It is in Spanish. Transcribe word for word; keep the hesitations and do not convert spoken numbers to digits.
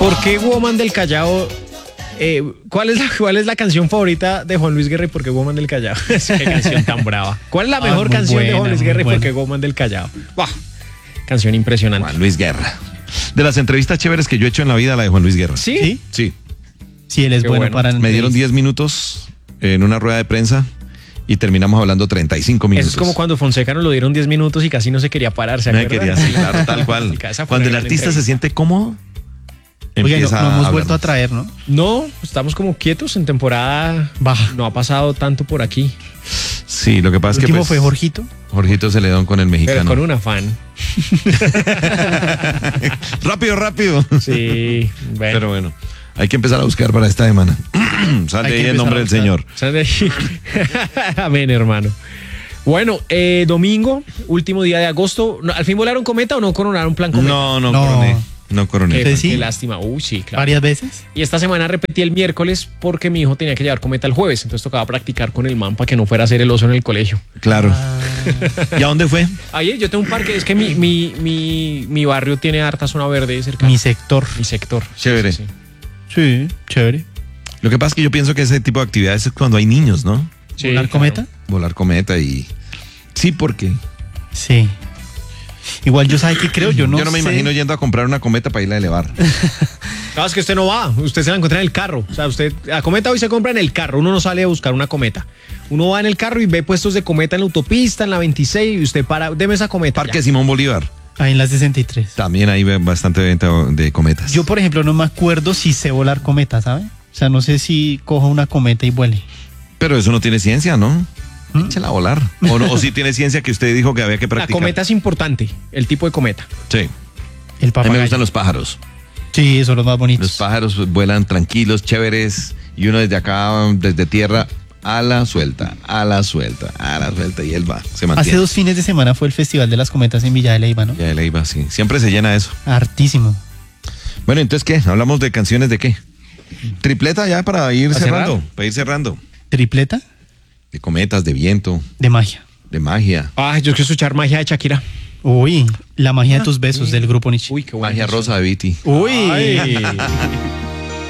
¿Por qué Woman del Callao? Eh, ¿cuál, es la, ¿Cuál es la canción favorita de Juan Luis Guerra y por qué Woman del Callao? Qué canción tan brava. ¿Cuál es la mejor ah, canción buena, de Juan Luis Guerra y por qué Woman del Callao? Bah, canción impresionante. Juan Luis Guerra. De las entrevistas chéveres que yo he hecho en la vida, la de Juan Luis Guerra. ¿Sí? Sí. Sí, sí él es bueno, bueno para... Me dieron diez minutos en una rueda de prensa y terminamos hablando treinta y cinco minutos. Eso es como cuando Fonseca nos lo dieron diez minutos y casi no se quería parar, ¿se acuerdan? Me quería, sí, claro, tal cual. Cuando el artista se siente cómodo, oye, no, no hemos vuelto a traer, ¿no? No, estamos como quietos en temporada baja. No ha pasado tanto por aquí. Sí, lo que pasa es que... ¿El último pues, fue Jorgito? Jorgito Celedón con el mexicano. Pero con un afán. rápido, rápido. Sí, bueno. Pero bueno, hay que empezar a buscar para esta semana. Sale ahí en nombre del Señor. Sale ahí. Amén, hermano. Bueno, eh, domingo, último día de agosto. ¿Al fin volaron cometa o no coronaron plan cometa? No, no, no. coroné. No coroné. Qué, ¿Sí? qué lástima. Uy, sí, claro. ¿Varias veces? Y esta semana repetí el miércoles porque mi hijo tenía que llevar cometa el jueves. Entonces tocaba practicar con el man para que no fuera a hacer el oso en el colegio. Claro. Ah. ¿Y a dónde fue? Ayer yo tengo un parque. Es que mi, mi, mi, mi barrio tiene harta zona verde cerca. Mi sector. Mi sector. Chévere. Sí, sí, chévere. Lo que pasa es que yo pienso que ese tipo de actividades es cuando hay niños, ¿no? Sí, ¿volar claro. cometa? Volar cometa y... Sí, porque... Sí. Igual yo sabe que creo, yo no Yo no me sé. imagino yendo a comprar una cometa para irla a elevar. No, es que usted no va, usted se la encuentra en el carro. O sea, usted, la cometa hoy se compra en el carro, uno no sale a buscar una cometa. Uno va en el carro y ve puestos de cometa en la autopista, en la veintiséis, y usted para, deme esa cometa. Parque ya. Simón Bolívar. Ahí en la sesenta y tres. También hay bastante venta de cometas. Yo, por ejemplo, no me acuerdo si sé volar cometa, ¿sabe? O sea, no sé si cojo una cometa y vuele. Pero eso no tiene ciencia, ¿no? Échela a volar. O, no, o sí tiene ciencia que usted dijo que había que practicar. La cometa es importante, el tipo de cometa. Sí. El papagayo. A mí me gustan los pájaros. Sí, son los más bonitos. Los pájaros vuelan tranquilos, chéveres, y uno desde acá, desde tierra, ala suelta, ala suelta, ala suelta, y él va, se mantiene. Hace dos fines de semana fue el Festival de las Cometas en Villa de Leyva, ¿no? Villa de Leyva, sí. Siempre se llena eso. Hartísimo. Bueno, entonces, ¿qué? ¿Hablamos de canciones de qué? ¿Tripleta ya para ir cerrando? Cerrar? Para ir cerrando. ¿Tripleta? De cometas, de viento. De magia. De magia. Ah, yo quiero escuchar magia de Shakira. Uy, la magia de tus besos del grupo Nietzsche. Uy, qué bueno. Magia rosa de Viti. Uy.